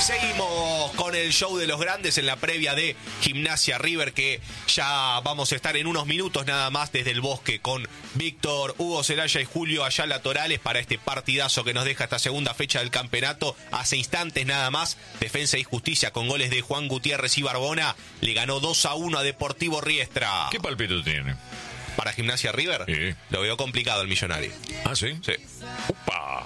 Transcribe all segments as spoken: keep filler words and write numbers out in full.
Seguimos con el show de los grandes en la previa de Gimnasia River, que ya vamos a estar en unos minutos nada más desde el Bosque con Víctor Hugo Celaya y Julio Ayala Torales para este partidazo que nos deja esta segunda fecha del campeonato. Hace instantes nada más, Defensa y Justicia con goles de Juan Gutiérrez y Barbona le ganó dos a uno a Deportivo Riestra. ¿Qué palpito tiene? ¿Para Gimnasia River? Sí. Lo veo complicado el Millonario. ¿Ah, sí? Sí. ¡Upa!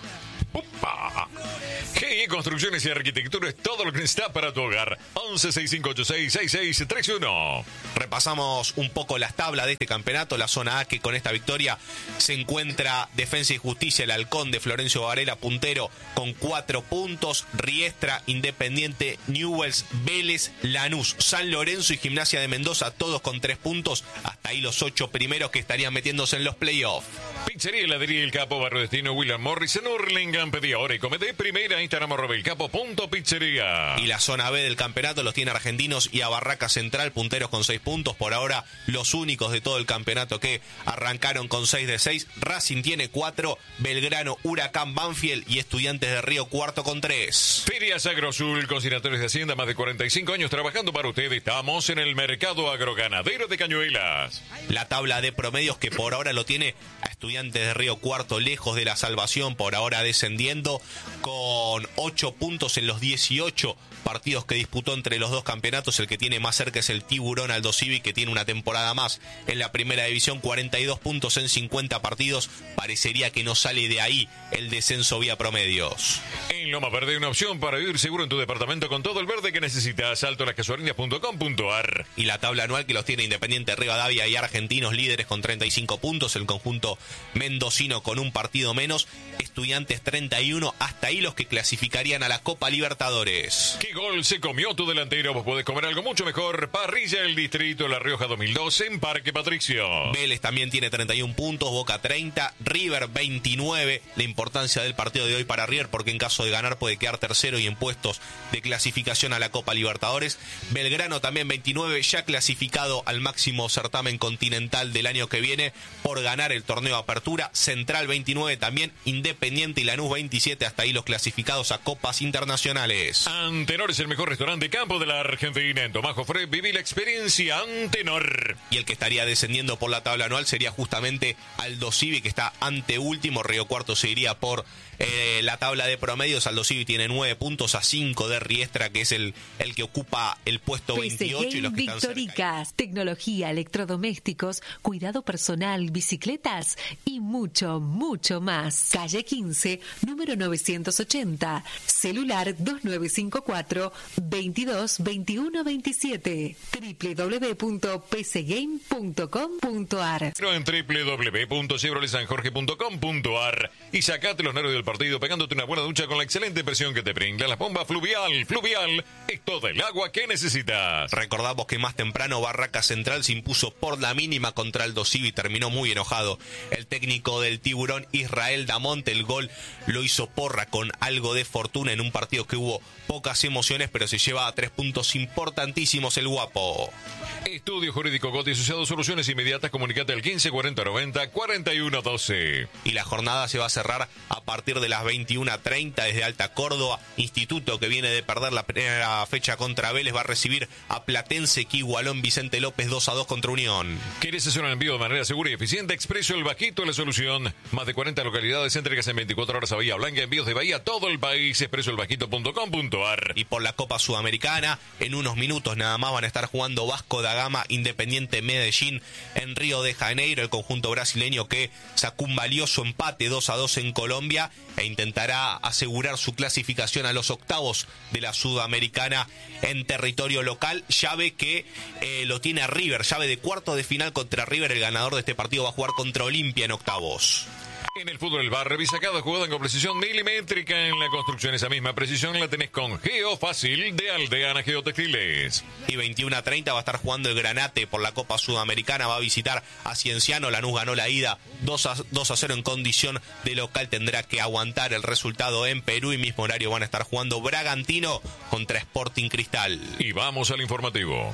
¡Upa! G I Construcciones y Arquitectura es todo lo que necesitas para tu hogar. once, sesenta y cinco ochenta y seis, sesenta y seis treinta y uno. Repasamos un poco las tablas de este campeonato. La zona A, que con esta victoria se encuentra Defensa y Justicia, el Halcón de Florencio Varela, puntero con cuatro puntos. Riestra, Independiente, Newell's, Vélez, Lanús, San Lorenzo y Gimnasia de Mendoza, todos con tres puntos. Hasta ahí los ocho primeros que estarían metiéndose en los playoffs. Pizzería Heladería El Capo, Barrio Destino, William Morris, en Hurlingham. Pedí ahora y comete primera, Instagram arroba el capo punto pizzería. Y la zona B del campeonato los tiene Argentinos y a Barraca Central, punteros con seis puntos. Por ahora, los únicos de todo el campeonato que arrancaron con seis de seis. Racing tiene cuatro, Belgrano, Huracán, Banfield y Estudiantes de Río cuarto con tres. Ferias Agrosul, consignadores de Hacienda, más de cuarenta y cinco años trabajando para usted. Estamos en el mercado agroganadero de Cañuelas. La tabla de promedios que por ahora lo tiene a Estudiantes de Río cuarto, lejos de la salvación, por ahora descendiendo con ocho puntos en los dieciocho partidos que disputó entre los dos campeonatos. El que tiene más cerca es el Tiburón Aldo Civi, que tiene una temporada más en la primera división, cuarenta y dos puntos en cincuenta partidos. Parecería que no sale de ahí el descenso vía promedios. En Loma Verde hay una opción para vivir seguro en tu departamento con todo el verde que necesitas. alto las casuarinas punto com punto ar. Y la tabla anual que los tiene Independiente Rivadavia y Argentinos líderes con treinta y cinco puntos. El conjunto mendocino con un partido menos. Estudiantes treinta y uno. Hasta ahí los que clasificarían a la Copa Libertadores. ¿Qué gol se comió tu delantero? Vos podés comer algo mucho mejor. Parrilla El Distrito, La Rioja dos mil doce en Parque Patricio. Vélez también tiene treinta y uno puntos, Boca treinta, River veintinueve. La importancia del partido de hoy para River, porque en caso de ganar puede quedar tercero y en puestos de clasificación a la Copa Libertadores. Belgrano también veintinueve, ya clasificado al máximo certamen continental del año que viene por ganar el torneo Apertura. Central veintinueve también, Independiente y Lanús veintisiete. Hasta ahí los clasificados a copas internacionales. Antenor es el mejor restaurante de campo de la Argentina. En Tomás Jofre viví la experiencia Antenor. Y el que estaría descendiendo por la tabla anual sería justamente Aldo Civi, que está anteúltimo. Río Cuarto se iría por eh, la tabla de promedios. Aldo Civi tiene nueve puntos a cinco de Riestra, que es el, el que ocupa el puesto veintiocho. Y los que Victoricas, tecnología, electrodomésticos, cuidado personal, bicicletas y mucho, mucho más. Calle quince, número novecientos ochenta. Celular dos nueve cinco cuatro, veintidós, veintiuno, veintisiete. doble u doble u doble u punto p c game punto com punto ar. Pero en doble u doble u doble u punto chevrolet san jorge punto com punto ar y sacate los nervios del partido pegándote una buena ducha con la excelente presión que te brinda la bomba Fluvial. Fluvial es todo el agua que necesitas. Recordamos que más temprano Barraca Central se impuso por la mínima contra Aldo Civi y terminó muy enojado. El técnico del Tiburón, Israel Damonte, el gol lo hizo Porra con algo de fortuna en un partido que hubo pocas emociones, pero se lleva a tres puntos importantísimos el Guapo. Estudio Jurídico Gotti Asociado, soluciones inmediatas. Comunicate al quince cuarenta noventa cuarenta y uno doce. Y la jornada se va a cerrar a partir de las veintiuna treinta desde Alta Córdoba. Instituto, que viene de perder la primera fecha contra Vélez, va a recibir a Platense, que igualó en Vicente López dos a dos contra Unión. ¿Querés hacer un envío de manera segura y eficiente? Expreso El Bajito, la solución. Más de cuarenta localidades, entregas en veinticuatro horas a Bahía Blanca, envíos de Bahía a todo el país. expreso el bajito punto com punto ar. Y por la Copa Sudamericana, en unos minutos nada más van a estar jugando Vasco da Gama, Independiente Medellín en Río de Janeiro. El conjunto brasileño que sacó un valioso empate dos a dos en Colombia e intentará asegurar su clasificación a los octavos de la Sudamericana en territorio local. Llave que eh, lo tiene a River, llave de cuarto de final contra River. El ganador de este partido va a jugar contra Olimpia en octavos. En el fútbol del bar, revisa cada jugada con precisión milimétrica. En la construcción, esa misma precisión la tenés con Geo Fácil de Aldeana Geotextiles. Y veintiuna treinta va a estar jugando el Granate por la Copa Sudamericana. Va a visitar a Cienciano. Lanús ganó la ida dos a cero en condición de local. Tendrá que aguantar el resultado en Perú. Y mismo horario van a estar jugando Bragantino contra Sporting Cristal. Y vamos al informativo.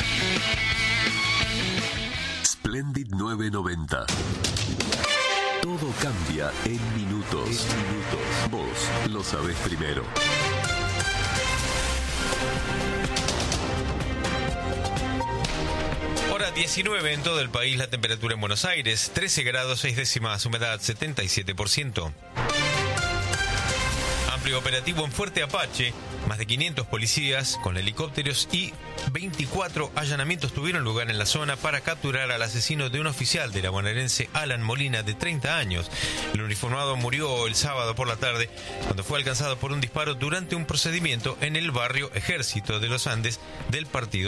Splendid nueve noventa. Todo Todo cambia en minutos. En minutos. Vos lo sabés primero. Hora diecinueve en todo el país, la temperatura en Buenos Aires, trece grados, seis décimas, humedad setenta y siete por ciento. Amplio operativo en Fuerte Apache, más de quinientos policías con helicópteros y veinticuatro allanamientos tuvieron lugar en la zona para capturar al asesino de un oficial de la bonaerense Alan Molina, de treinta años. El uniformado murió el sábado por la tarde cuando fue alcanzado por un disparo durante un procedimiento en el barrio Ejército de los Andes del partido